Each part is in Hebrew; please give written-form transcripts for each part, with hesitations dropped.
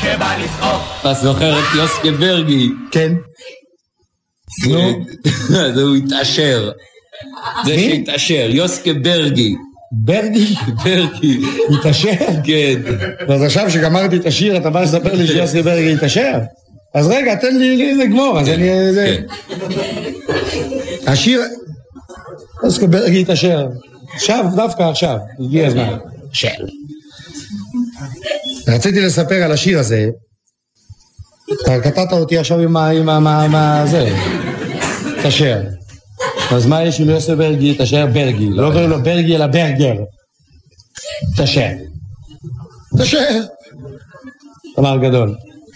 שבא לצחוק. אתה זוכר את יוסקה ברגי? כן. נו. זה הוא התעשר. זה שהתעשר, יוסקה ברגי. ברגי? ברגי. התעשר? כן. אז עכשיו שגמרתי את השיר, אתה בא לספר לי שיוסקה ברגי התעשר? אז רגע, תן לי לגמור, אז אני... השיר... יוסקה ברגי התעשר. עכשיו, דווקא עכשיו, הגיע הזמן. שיר. רציתי לספר על השיר הזה. אתה קטעת אותי עכשיו עם זה. תשר. אז מה יש עם יוסף ברגי? תשר ברגי. לא קוראים לו ברגי אלא ברגר. תשר. תשר. אמר גדול.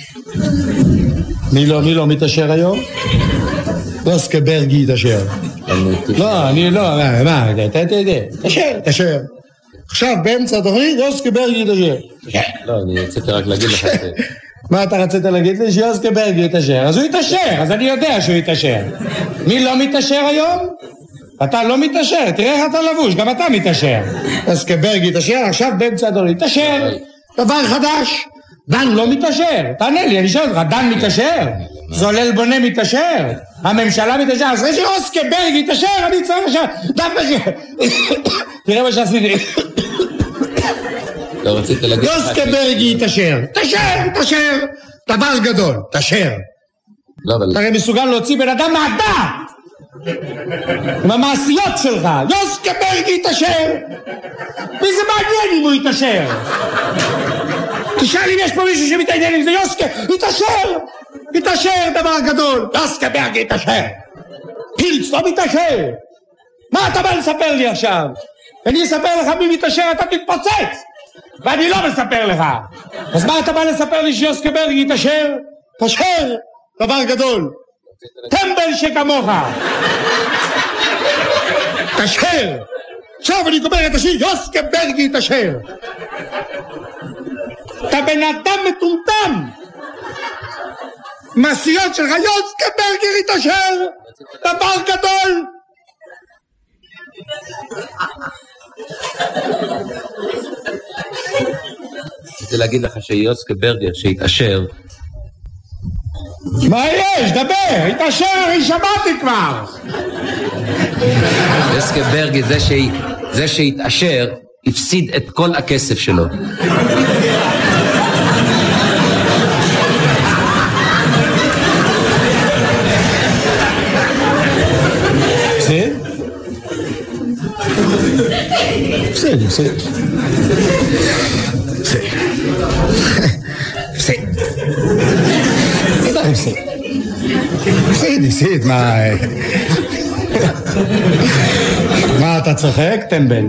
מי לא מתשר היום? יוסף ברגי תשר. לא, אני לא, מה, תשר. עכשיו באמצע התוכנית יוסף ברגי תשר. לא, אני רציתי רק להגיד לך את זה. מה אתה רצית להגיד לי? שיוסקה ברגי יתאשר. אז הוא יתאשר, אז אני יודע שהוא יתאשר. מי לא מתאשר היום? אתה לא מתאשר, תראה איך אתה לבוש, גם אתה מתאשר. יוסקה ברגי יתאשר, עכשיו באמצע הדורי. יתאשר, דבר חדש. דן לא מתאשר, תענה לי, אני שואל אותך, דן מתאשר? זולל בונה מתאשר? הממשלה מתאשר? אז אחרי שיוסקה ברגי יתאשר, אני צריך עכשיו, דווקא תראה מה שעשיתי. לא רצית להגיד לך... יוסקה ברגי תשר, תשר, דבר גדול, תשר. לא, אבל... אתה הרי מסוגל להוציא בן אדם מהדעת עם המעשיות שלך. יוסקה ברגי תשר. מי זה מעניין אם הוא יתשר? תשאל אם יש פה מישהו שמתעניין עם זה. יוסקה, יתשר דבר גדול. יוסקה ברגי יתשר. פילץ לא מתעשר. מה אתה בא לספר לי עכשיו? אני אספר לך מי מתעשר, אתה תתפוצץ. ואני לא מספר לך. אז מה אתה בא לספר לי שיוסקה ברגי יתעשר? תשר, דבר גדול. טמבל שכמוך. תשר. עכשיו אני גומר את השיר, יוסקה ברגי יתעשר. אתה בן אדם מטומטם. מעשיות שלך, יוסקה ברגי יתעשר. דבר גדול. רציתי להגיד לך שיוסקה ברגר שהתעשר. מה יש? דבר, התעשר, אני שמעתי כבר. יוסקה ברגר זה שהתעשר הפסיד את כל הכסף שלו. הפסיד. הפסיד, מה אתה צוחק, טמבל?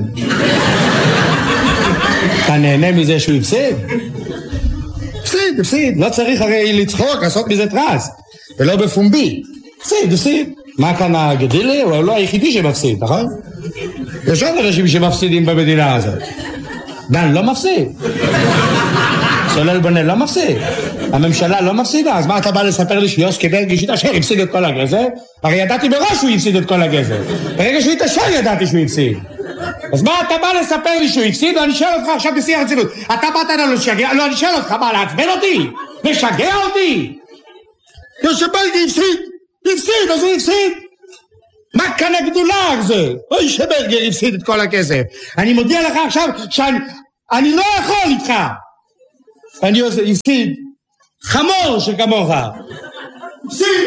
אתה נהנה מזה שהוא הפסיד? הפסיד, לא צריך הרי לצחוק, לעשות מזה טרס, ולא בפומבי. הפסיד. מה כאן הגדילי? הוא לא היחידי שמפסיד, נכון? יש עוד אנשים שמפסידים במדינה הזאת. דן לא מפסיד. סולל בונה לא מפסיד. הממשלה לא מפסידה. אז מה אתה בא לספר לי שיוסקה ברגי שיתעשר הפסיד את כל הגזר? הרי ידעתי מראש שהוא הפסיד את כל הגזר. ברגע שהוא יתעשר ידעתי שהוא הפסיד. אז מה אתה בא לספר לי שהוא הפסיד? אני שואל אותך עכשיו בשיא הרצינות. אתה באת לנו לשגע? לא, אני שואל אותך מה, לעצבן אותי? משגע אותי? יוסקה ברגי הפסיד, אז הוא הפסיד. מה כאן הגדולה זה? אוי שברגר הפסיד את כל הכסף. אני מודיע לך עכשיו שאני לא יכול איתך. אני הפסיד חמור שכמוך. הפסיד.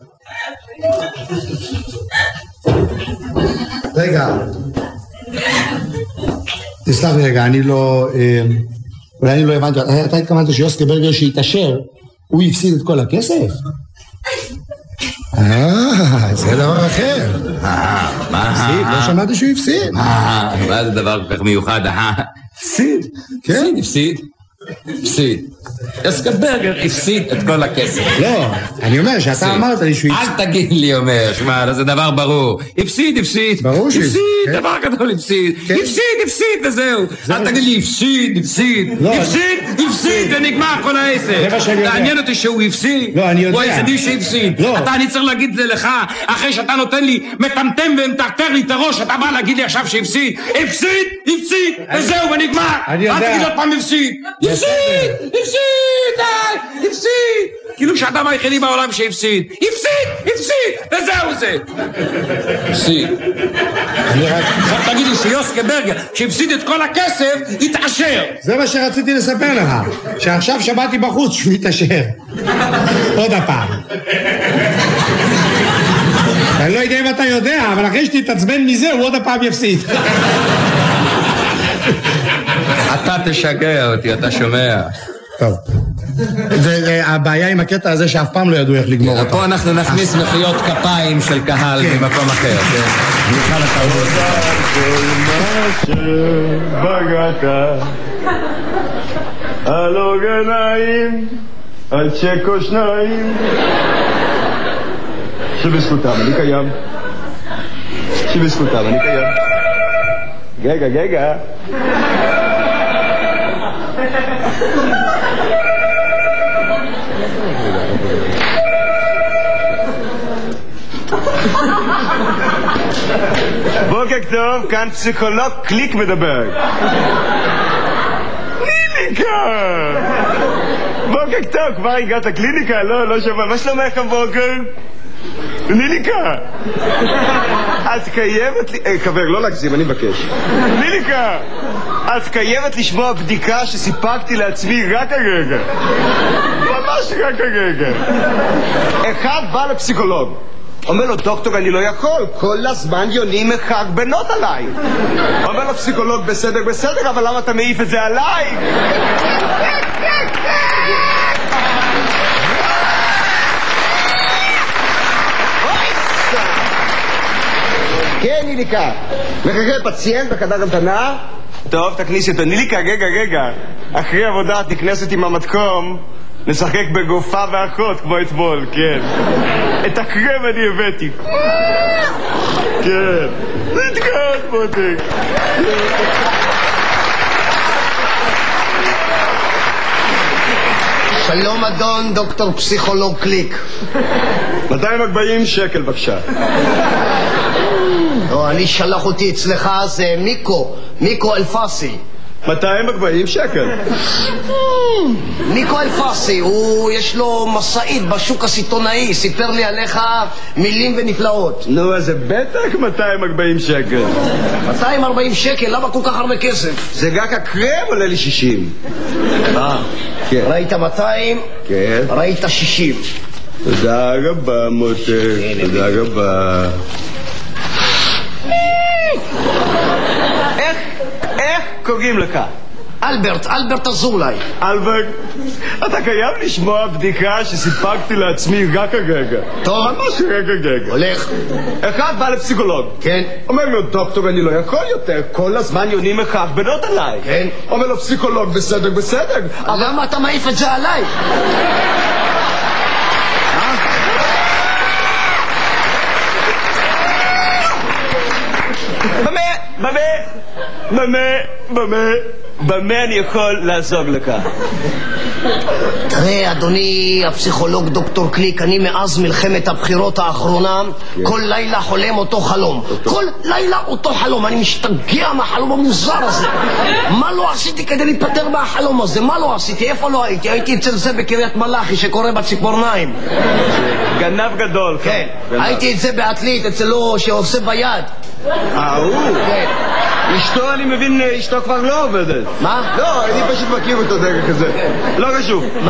רגע. תסלח לי רגע, אולי אני לא הבנתי. אתה התכוונת שיוסקה ברגר שהתעשר, הוא הפסיד את כל הכסף? זה דבר אחר. מה? לא שמעתי שהוא הפסיד. מה זה דבר כל כך מיוחד? הפסיד. כן? הפסיד. יוסקה ברגר הפסיד את כל הכסף. לא, אני אומר שאתה אמרת לי שהוא אל תגיד לי אומר, שמע, זה דבר ברור. הפסיד. ברור שהפסיד. הפסיד, דבר גדול הפסיד. הפסיד וזהו. אל תגיד לי הפסיד ונגמר כל העסק. תעניין אותי שהוא הפסיד. לא, אני יודע. הוא היחידי שהפסיד. אני צריך להגיד את זה לך, אחרי שאתה נותן לי מטמטם ומטרטר לי את הראש, אתה בא להגיד לי עכשיו שהפסיד. הפסיד וזהו ונגמר. אל תגיד עוד פעם הפסיד. הפסיד! הפסיד! כאילו שהאדם היחידי בעולם שהפסיד. הפסיד! וזהו זה! הפסיד. עכשיו תגיד לי שיוסקה ברגר, שהפסיד את כל הכסף, יתעשר. זה מה שרציתי לספר לך, שעכשיו שמעתי בחוץ שהוא יתעשר. עוד הפעם. אני לא יודע אם אתה יודע, אבל אחרי שתתעצבן מזה, הוא עוד הפעם יפסיד. אתה תשגע אותי, אתה שומע. טוב. הבעיה עם הקטע הזה שאף פעם לא ידעו איך לגמור אותה. פה אנחנו נכניס מחיאות כפיים של קהל ממקום אחר. נוכל לתרבות. בגעת על אוגניים, על צ'קו שניים שבזכותם אני קיים, שבזכותם אני קיים. גגה בוקר טוב, כאן פסיכולוג קליק מדבר. קליניקה! בוקר טוב, כבר הגעת קליניקה? לא שומע, מה שלומך הבוקר? קליניקה! את חייבת... חבר, לא להגזים, אני מבקש. קליניקה! את חייבת לשמוע בדיקה שסיפקתי לעצמי רק הרגע. ממש רק הרגע. אחד בא לפסיכולוג. אומר לו, דוקטור, אני לא יכול, כל הזמן יונים מחק בנות עליי. אומר לו, פסיכולוג, בסדר, אבל למה אתה מעיף את זה עליי? כן, ניליקה. מחכה פציינט בחדר המתנה? טוב, תכניס אותו. ניליקה, רגע. אחרי עבודה נכנסת עם המתקום, נשחק בגופה ואחות כמו אתמול, כן. את הקרם אני הבאתי. כן. נתקעת מותק. שלום אדון דוקטור פסיכולוג קליק. 240 שקל בבקשה. אני שלח אותי אצלך, זה מיקו אלפסי. 240 שקל. מיקו אלפסי, יש לו מסעית בשוק הסיטונאי, סיפר לי עליך מילים ונפלאות. נו, אז זה בטח 240 שקל. 240 שקל? למה כל כך הרבה כסף? זה רק הקרם עולה לי 60. כן. ראית 200? כן. ראית 60. תודה רבה מותק, תודה רבה. איך קוראים לך? אלברט אזולאי. אלברט, אתה חייב לשמוע בדיקה שסיפקתי לעצמי רק הרגע. טוב. ממש רק הרגע. הולך. אחד בא לפסיכולוג. כן. אומר לו, דוקטור, אני לא יכול יותר, כל הזמן יונים מחק בנות עליי. כן. אומר לו, פסיכולוג, בסדר. למה אתה מעיף את זה עליי? במה אני יכול לעזור לך? תראה, אדוני הפסיכולוג דוקטור קליק, אני מאז מלחמת הבחירות האחרונה כל לילה חולם אותו חלום. כל לילה אותו חלום. אני משתגע מהחלום המוזר הזה. מה לא עשיתי כדי להיפטר מהחלום הזה? מה לא עשיתי? איפה לא הייתי? הייתי אצל זה בקריית מלאכי שקורא בציפורניים. גנב גדול. כן. הייתי את זה בעתלית אצלו שעושה ביד. הוא? כן. אשתו, אני מבין, אשתו כבר לא עובדת. מה? לא, אני פשוט מכיר אותו דרך כזה. לא חשוב.